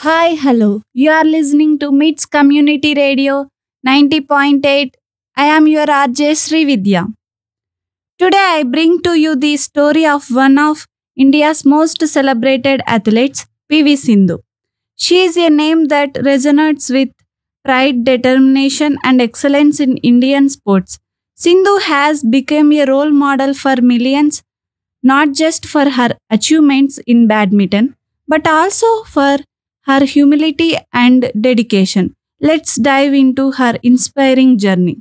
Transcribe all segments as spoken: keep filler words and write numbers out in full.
Hi, hello. You are listening to MITS Community Radio ninety point eight. I am your R J Sri Vidya. Today I bring to you the story of one of India's most celebrated athletes, P V Sindhu. She is a name that resonates with pride, determination, and excellence in Indian sports. Sindhu has become a role model for millions, not just for her achievements in badminton, but also for her humility and dedication. Let's dive into her inspiring journey.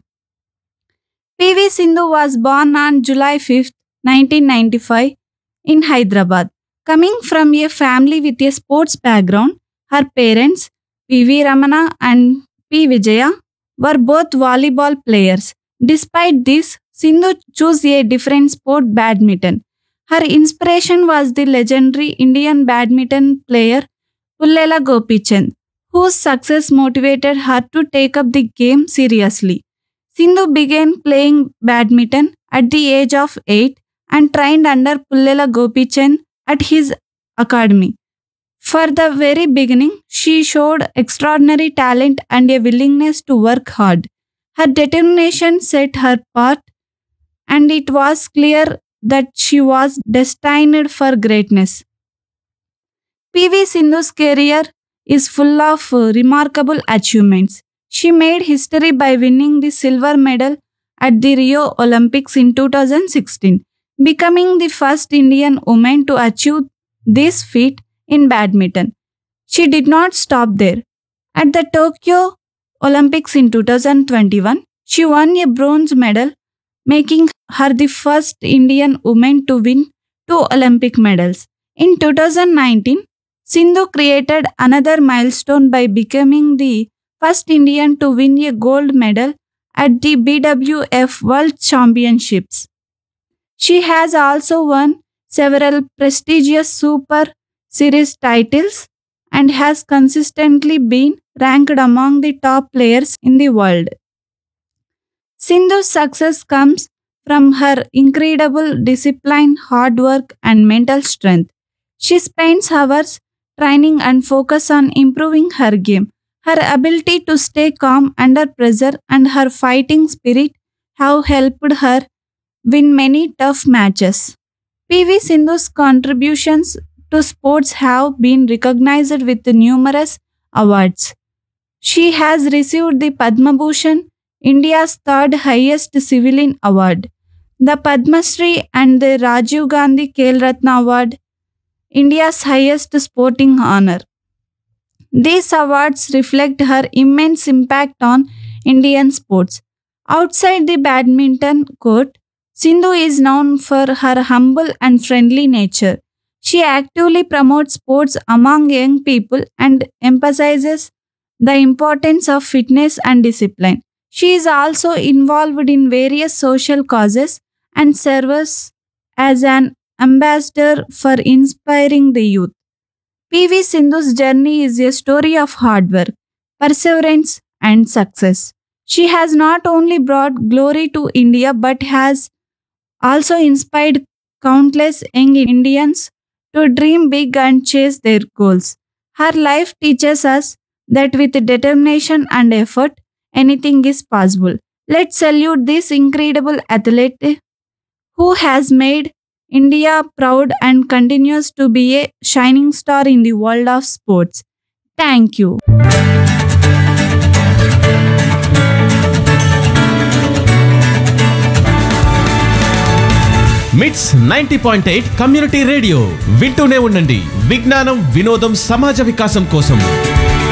P V Sindhu was born on July fifth, nineteen ninety-five, in Hyderabad. Coming from a family with a sports background, her parents, P V Ramana and P Vijaya, were both volleyball players. Despite this, Sindhu chose a different sport, badminton. Her inspiration was the legendary Indian badminton player Pullela Gopichand, whose success motivated her to take up the game seriously. Sindhu began playing badminton at the age of eight and trained under Pullela Gopichand at his academy. For the very beginning, she showed extraordinary talent and a willingness to work hard. Her determination set her apart, and it was clear that she was destined for greatness. P V Sindhu's career is full of uh, remarkable achievements. She made history by winning the silver medal at the Rio Olympics in two thousand sixteen, becoming the first Indian woman to achieve this feat in badminton. She did not stop there. At the Tokyo Olympics in two thousand twenty-one, she won a bronze medal, making her the first Indian woman to win two Olympic medals. In two thousand nineteen, Sindhu created another milestone by becoming the first Indian to win a gold medal at the B W F World Championships. She has also won several prestigious Super Series titles and has consistently been ranked among the top players in the world. Sindhu's success comes from her incredible discipline, hard work, and mental strength. She spends hours training and focus on improving her game. Her ability to stay calm under pressure and her fighting spirit have helped her win many tough matches. P V Sindhu's contributions to sports have been recognized with numerous awards. She has received the Padma Bhushan, India's third highest civilian award, the Padma Shri and the Rajiv Gandhi Khel Ratna Award, India's highest sporting honor. These awards reflect her immense impact on Indian sports. Outside the badminton court, Sindhu is known for her humble and friendly nature. She actively promotes sports among young people and emphasizes the importance of fitness and discipline. She is also involved in various social causes and serves as an ambassador for inspiring the youth. P V Sindhu's journey is a story of hard work, perseverance, and success. She has not only brought glory to India but has also inspired countless young Indians to dream big and chase their goals. Her life teaches us that with determination and effort, anything is possible. Let's salute this incredible athlete who has made India proud and continues to be a shining star in the world of sports. Thank you. మిట్స్ ninety point eight community radio వింటూనే ఉండండి. విజ్ఞానం, వినోదం, సమాజ వికాసం కోసం.